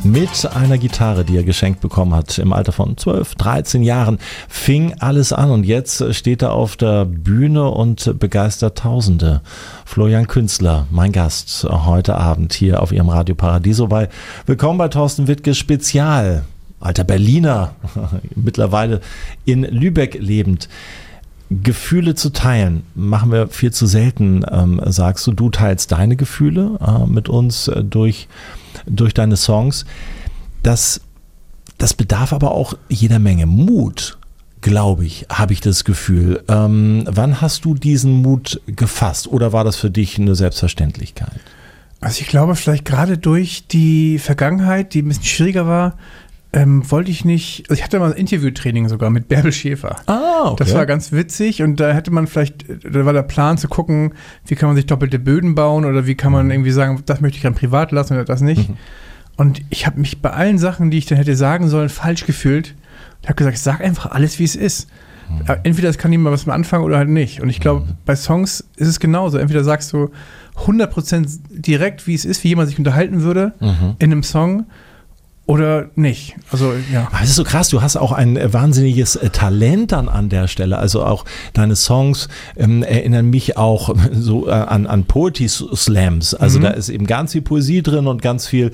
Mit einer Gitarre, die er geschenkt bekommen hat, im Alter von 12, 13 Jahren, fing alles an und jetzt steht er auf der Bühne und begeistert Tausende. Florian Künzler, mein Gast heute Abend hier auf Ihrem Radio Paradiso. Willkommen bei Thorsten Wittke Spezial. Alter Berliner, mittlerweile in Lübeck lebend. Gefühle zu teilen, machen wir viel zu selten, sagst du. Du teilst deine Gefühle mit uns durch deine Songs. Das bedarf aber auch jeder Menge Mut, glaube ich, habe ich das Gefühl. Wann hast du diesen Mut gefasst oder war das für dich eine Selbstverständlichkeit? Also ich glaube, vielleicht gerade durch die Vergangenheit, die ein bisschen schwieriger war, wollte ich nicht, also ich hatte mal ein Interviewtraining sogar mit Bärbel Schäfer. Ah, okay. Das war ganz witzig und da war der Plan zu gucken, wie kann man sich doppelte Böden bauen oder wie kann man irgendwie sagen, das möchte ich dann privat lassen oder das nicht. Und ich habe mich bei allen Sachen, die ich dann hätte sagen sollen, falsch gefühlt. Ich habe gesagt, sag einfach alles, wie es ist. Entweder es kann jemand was mit anfangen oder halt nicht. Und ich glaube, bei Songs ist es genauso. Entweder sagst du 100% direkt, wie es ist, wie jemand sich unterhalten würde in einem Song, oder nicht. Also, ja. Das ist so krass, du hast auch ein wahnsinniges Talent dann an der Stelle. Also auch deine Songs erinnern mich auch so an Poetry Slams. Also da ist eben ganz viel Poesie drin und ganz viel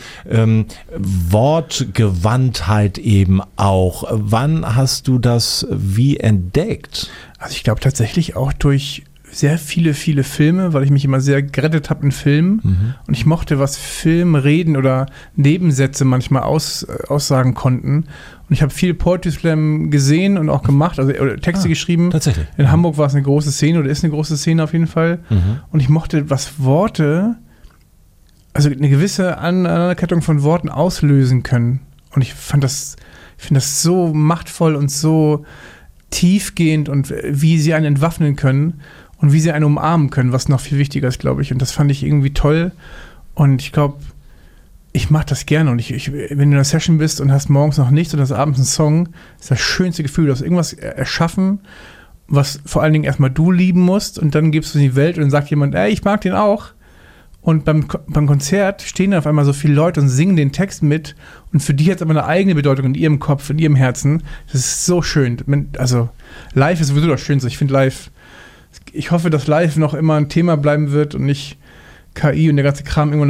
Wortgewandtheit eben auch. Wann hast du das wie entdeckt? Also ich glaube tatsächlich auch durch sehr viele Filme, weil ich mich immer sehr gerettet habe in Filmen und ich mochte, was Filmreden oder Nebensätze manchmal aussagen konnten. Und ich habe viel Poetry Slam gesehen und auch gemacht, also oder Texte geschrieben. Tatsächlich. In Hamburg war es eine große Szene oder ist eine große Szene auf jeden Fall. Und ich mochte, was Worte, also eine gewisse Anerkennung von Worten auslösen können. Und ich finde das so machtvoll und so tiefgehend und wie sie einen entwaffnen können. Und wie sie einen umarmen können, was noch viel wichtiger ist, glaube ich. Und das fand ich irgendwie toll. Und ich glaube, ich mache das gerne. Und wenn du in einer Session bist und hast morgens noch nichts und hast abends einen Song, ist das schönste Gefühl. Du hast irgendwas erschaffen, was vor allen Dingen erstmal du lieben musst. Und dann gibst du es in die Welt und dann sagt jemand, ey, ich mag den auch. Und beim Konzert stehen dann auf einmal so viele Leute und singen den Text mit. Und für die hat es aber eine eigene Bedeutung in ihrem Kopf, in ihrem Herzen. Das ist so schön. Also live ist sowieso das Schönste. Ich finde live... Ich hoffe, dass live noch immer ein Thema bleiben wird und nicht KI und der ganze Kram irgendwann